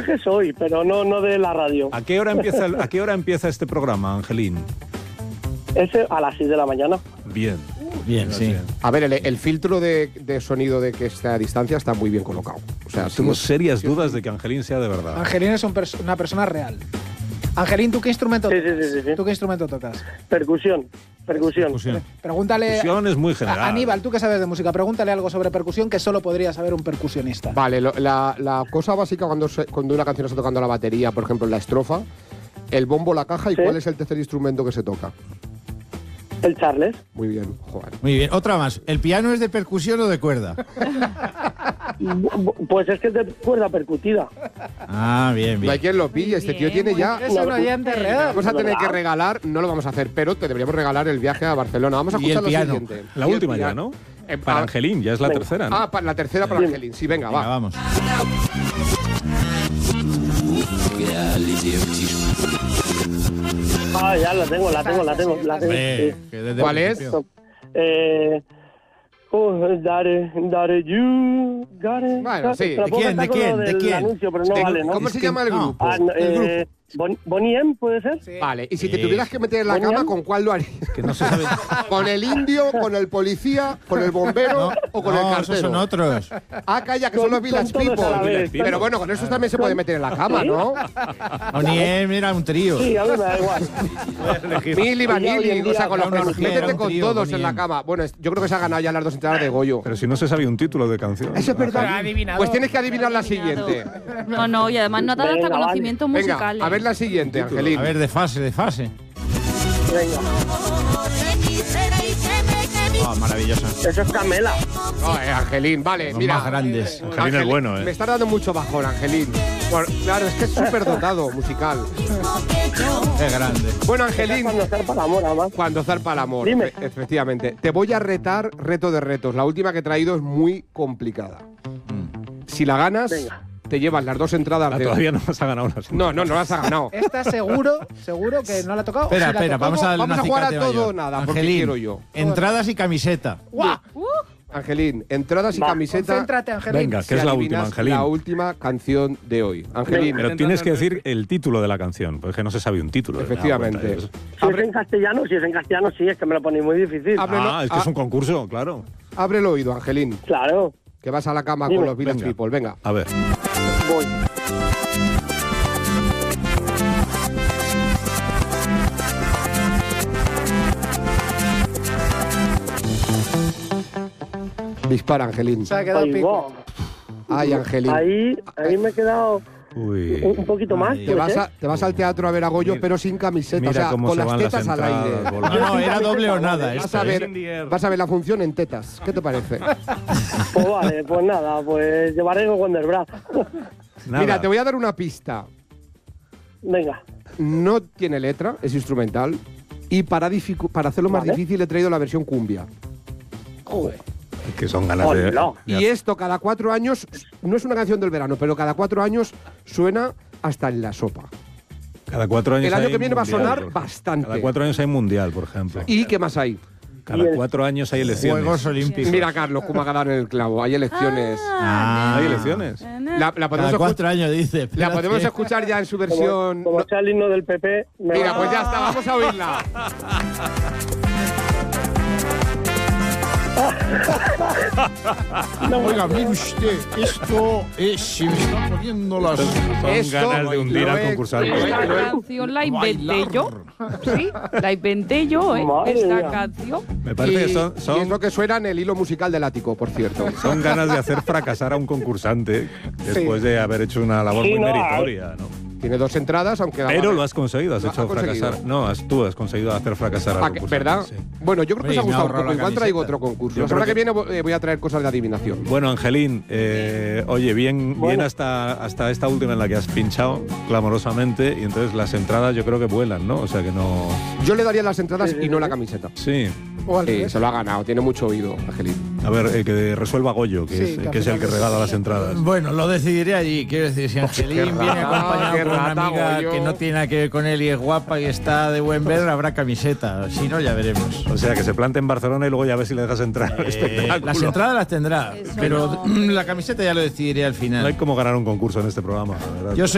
personaje soy, pero no de la radio. ¿A qué hora empieza este programa, Angelín? Ese a las 6 de la mañana. Bien, sí. A ver, el filtro de sonido de que está a distancia está muy bien colocado. O sea, tengo serias dudas de que Angelín sea de verdad. Angelín es una persona real. Angelín, ¿tú qué instrumento tocas? Sí. ¿Tú qué instrumento tocas? Percusión. Pregúntale. Percusión es muy general. Aníbal, tú que sabes de música, pregúntale algo sobre percusión que solo podría saber un percusionista. Vale, la cosa básica cuando una canción está tocando la batería, por ejemplo, en la estrofa, el bombo, la caja, ¿y cuál es el tercer instrumento que se toca? El charles. Muy bien, Juan. Muy bien, otra más. ¿El piano es de percusión o de cuerda? Pues es que es de cuerda percutida. Ah, bien. No hay quien lo pille, este tío tiene ya... Es un oyente real. Vamos a tener que regalar, no lo vamos a hacer, pero te deberíamos regalar el viaje a Barcelona. Vamos a escuchar lo siguiente. La última ya, ¿no? Para Angelín, ya es la tercera, ¿no? La tercera para Angelín. Sí, venga, va. Vamos. Ya la tengo. Sí. ¿Cuál es? Daddy, you got it. Bueno, sí. ¿De quién? Anuncio, pero no vale, ¿no? ¿Cómo se llama el grupo? El grupo. Bonnie M, ¿puede ser? Sí. Vale, y si te tuvieras que meter en la cama, ¿con cuál lo harías? Que no se sabe. ¿Con el indio, con el policía, con el bombero o con el cartero? Esos son otros. Calla, que son los Village People. Pero bueno, con eso también se puede meter en la cama, ¿no? Oniem era un trío. Sí, a mí me da igual. Mili Vanilli, o sea, con los Una que orgía, métete un con trío, todos Bonnie en la M. cama. Bueno, yo creo que se ha ganado ya las 2 entradas de Goyo. Pero si no se sabe un título de canción. Eso es verdad. Pues tienes que adivinar la Adivinado. siguiente. No, y además no te da hasta Venga, conocimientos Venga, musicales. a ver la siguiente, Angelín. A ver, de fase. Venga. Maravillosa. Eso es Camela. Angelín, vale, Los mira. más grandes. Angelín es bueno, Me está dando mucho bajón, Angelín. Bueno, claro, es que es súper dotado musical. Es grande. Bueno, Angelín, Cuando zarpa el amor, además. cuando zarpa el amor. Dime. Efectivamente. Te voy a retar reto de retos. La última que he traído es muy complicada. Si la ganas, Venga. te llevas las 2 entradas de... Todavía no vas a ganar una. No las has ganado. Esta seguro que no la ha tocado. Espera, Si la tocó, vamos a darle vamos una a jugar a acicate todo o mayor. nada, porque Angelín, quiero yo. entradas y camiseta. ¡Guau! Angelín, entradas y camiseta. Concéntrate, Angelín. Venga, si que es la adivinas última, Angelín. La última canción de hoy. Angelín, Pero tienes que decir el título de la canción, porque no se sabe un título. efectivamente. Si es en castellano, sí, es que me lo ponéis muy difícil. Ábrelo. Es que es un concurso, claro. Abre el oído, Angelín, Claro, que vas a la cama Dime. con los Village Venga. People. Venga. A ver. voy. Dispara, Angelín. Se ha quedado Ahí pico. va. Ay, Angelín. Ahí me he quedado Uy. un poquito más. Ay, Te ¿puede vas ser? al teatro a ver a Goyo, Mira- pero sin camiseta, Mira o sea, cómo con se las van las tetas al entradas, aire. volando. No, era doble o nada. Vas Esta, a ver la función en tetas. ¿Qué te parece? Pues vale, pues nada, pues llevaré el Wonderbra. Nada. Mira, te voy a dar una pista. Venga. No tiene letra, es instrumental. Y para hacerlo más Vale. difícil he traído la versión cumbia. Joder. Que son ganas de. Hola. Y esto cada 4 años, no es una canción del verano, pero cada 4 años suena hasta en la sopa. Cada 4 años. El año hay que viene va a mundial, sonar por ejemplo. bastante. Cada 4 años hay mundial, por ejemplo. ¿Y qué más hay? Cada 4 años hay elecciones. Juegos Olímpicos. Mira, Carlos, cómo ha dado en el clavo. Hay elecciones. ¿Hay elecciones? La podemos Cada 4 años, dice. La podemos Espérate. escuchar ya en su versión. Como sea el himno del PP. Mira, pues ya está, vamos a oírla. Oiga, mire usted, esto es... Se me están poniendo las... Son Esto ganas de hundir lo al he- concursante. Esta lo he- canción la inventé yo. Sí, la inventé yo, Madre Esta mía. canción. Me parece que y es son lo que suena en el hilo musical del ático, por cierto. son ganas de hacer fracasar a un concursante después de haber hecho una labor Sí, muy no, meritoria, ¿no? Tiene 2 entradas, aunque... Pero lo has conseguido, has Lo hecho ha conseguido. fracasar. No, tú has conseguido hacer fracasar al concursante. ¿Verdad? sí. Bueno, yo creo que os ha Oye, me gustado un ahorro poco. la Igual traigo camiseta. otro concurso. Yo La semana que creo viene voy a traer cosas de adivinación. Bueno, Angelín, oye, bien hasta esta última en la que has pinchado clamorosamente y entonces las entradas yo creo que vuelan, ¿no? O sea que no... Yo le daría las entradas Sí, sí, y no sí. la camiseta. Sí. O al Sí, revés. se lo ha ganado, tiene mucho oído, Angelín. A ver, que resuelva Goyo, que, Sí, es, que que es el que al final regala sí. las entradas. Bueno, lo decidiré allí. Quiero decir, si Angelín qué viene rata, acompañado qué por una rata, amiga Goyo. que no tiene nada que ver con él y es guapa y está de buen ver, habrá camiseta. Si no, ya veremos. O sea, que se plante en Barcelona y luego ya ves si le dejas entrar al espectáculo. Las entradas las tendrá, Eso pero no. la camiseta ya lo decidiré al final. No hay como ganar un concurso en este programa, la verdad. Yo soy